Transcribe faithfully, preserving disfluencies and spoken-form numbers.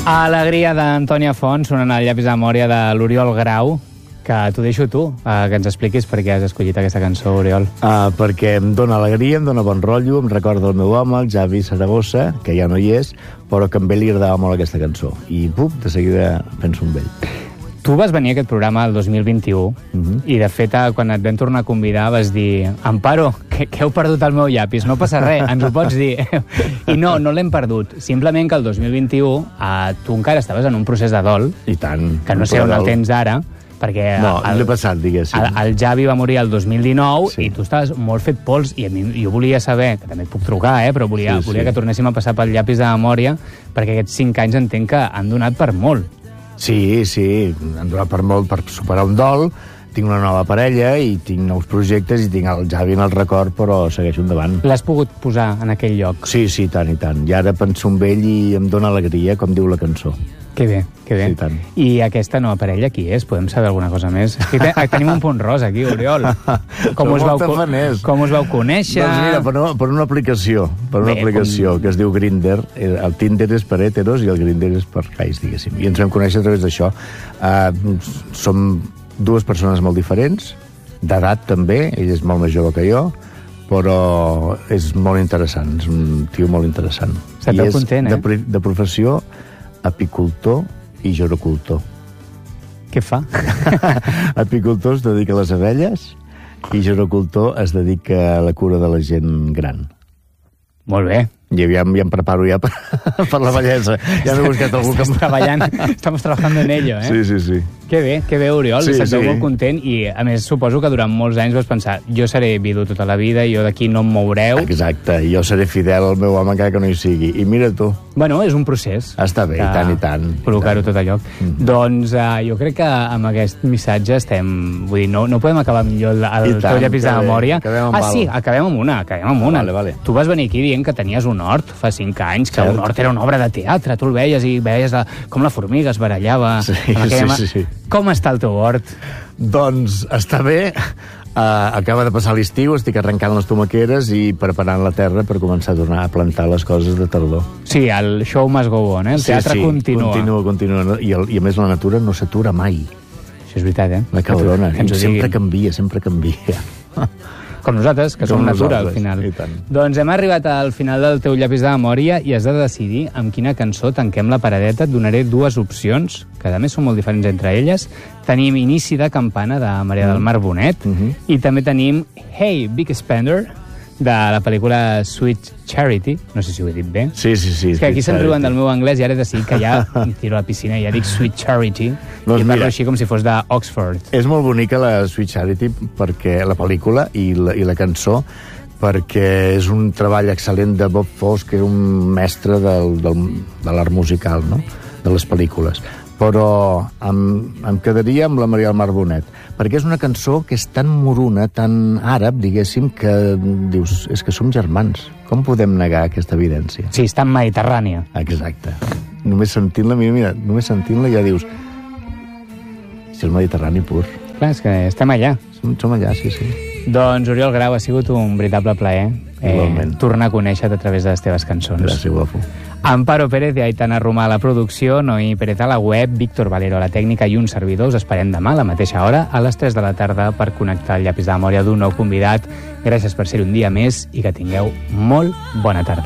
Alegria d'Antònia Font, sonant el llapis de memòria de l'Oriol Grau, que t'ho deixo tu, eh, que ens expliquis per què has escollit aquesta cançó, Oriol. Uh, perquè em dóna alegria, em dóna bon rotllo, em recorda el meu home, el Javi Saragossa, que ja no hi és, però que a ell li agradava molt aquesta cançó. I, pup, de seguida penso en ell. Tu vas venir a aquest programa el dos mil vint-i-u uh-huh. i, de fet, quan et vam tornar a convidar vas dir Amparo, que, que heu perdut el meu llapis, no passa res, ens ho pots dir. I no, no l'hem perdut. Simplement que el dos mil vint-i-u eh, tu encara estaves en un procés de dol. I tant. Que no sé on el tens ara, perquè no, el, l'he passat, diguéssim. El, el Javi va morir el dos mil dinou sí. i tu estaves molt fet pols i a mi, jo volia saber, que també et puc trucar, eh, però volia, sí, volia sí. que tornéssim a passar pel llapis de memòria, perquè aquests cinc anys entenc que han donat per molt. Sí, sí, han donat per molt per superar un dol. Tinc una nova parella i tinc nous projectes i tinc el Javi en el record, però segueixo endavant. L'has pogut posar en aquell lloc? Sí, sí, tant i tant. I ara penso en ell i em dóna alegria, com diu la cançó. Que bé, que bé. Sí, tant. I aquesta nova parella qui és? Podem saber alguna cosa més? És que tenim un punt rosa aquí, Oriol. Com, us vau, com us vau conèixer? Doncs mira, per una, per una aplicació, per una bé, aplicació com... que es diu Grindr. El Tinder és per heteros i el Grindr és per gais, diguéssim. I ens vam conèixer a través d'això. Uh, som dues persones molt diferents, d'edat també, ell és molt més jove que jo, però és molt interessant, és un tio molt interessant. Estàs content, eh? De, de professió, apicultor i gerocultor. Què fa? Apicultor es dedica a les abelles i gerocultor es dedica a la cura de la gent gran. Molt bé. I ja, ja em preparo ja per, per la bellesa. Ja m'he buscat algú que... treballant, estamos trabajando en ello, eh? Sí, sí, sí. Que bé, que bé, Oriol. Sí, Estàs sí. molt content i, a més, suposo que durant molts anys vas pensar jo seré vidu tota la vida, jo d'aquí no em moureu. Exacte, jo seré fidel al meu home encara que no hi sigui. I mira tu. Bueno, és un procés. Està bé, i tant, i tant. Col·locar-ho tot a lloc. Mm. Doncs uh, jo crec que amb aquest missatge estem... Vull dir, no, no podem acabar millor el, el teu llapis de memòria. Ah, sí, acabem amb una, acabem amb una. Vale, vale. Tu vas venir aquí dient que tenies un hort fa cinc anys, que Cert. un hort era una obra de teatre. Tu el veies i veies la, com la formiga es barallava. Sí, sí, sí, sí. Com està el teu hort? Doncs està bé. Uh, acaba de passar l'estiu, estic arrencant les tomaqueres i preparant la terra per començar a tornar a plantar les coses de tardor. Sí, el show must go on, eh? El teatre sí, sí, continua. continua, continua. I, el, I a més la natura no s'atura mai. Això és veritat, eh? La cabrona. Sempre diguin. canvia, sempre canvia. Com nosaltres, que som natura, al final. Doncs hem arribat al final del teu llapis de memòria i has de decidir amb quina cançó tanquem la paradeta. Et donaré dues opcions, que a més són molt diferents entre elles. Tenim Inici de campana, de Maria mm. del Mar Bonet, mm -hmm. i també tenim Hey, Big Spender, de la pel·lícula Sweet Charity. No sé si ho he dit bé. Sí, sí, sí. És que aquí se'n riuen del meu anglès i ara he decidit que ja em tiro a la piscina i ja dic Sweet Charity. Doncs i parlo així com si fos d'Oxford. És molt bonica la Sweet Charity, perquè la pel·lícula i la, i la cançó, perquè és un treball excel·lent de Bob Fosse, que és un mestre del, del, de l'art musical, no?, de les pel·lícules. Però em, em quedaria amb la Maria del Mar Bonet, perquè és una cançó que és tan moruna, tan àrab, diguéssim, que dius, és que som germans. Com podem negar aquesta evidència? Sí, és tan mediterrània. Exacte. Només sentint-la, mira, mira, només sentint-la ja dius, és el Mediterrani pur. Clar, és que estem allà. Som, som allà, sí, sí. Doncs, Oriol Grau, ha sigut un veritable plaer eh, tornar a conèixer-te a través de les teves cançons. Gràcies, guapo. Amparo Pérez i Aitana Romà a la producció, Noí Pérez a la web, Víctor Valero a la tècnica i un servidor. Us esperem demà a la mateixa hora, a les tres de la tarda, per connectar el llapis de memòria d'un nou convidat. Gràcies per ser un dia més i que tingueu molt bona tarda.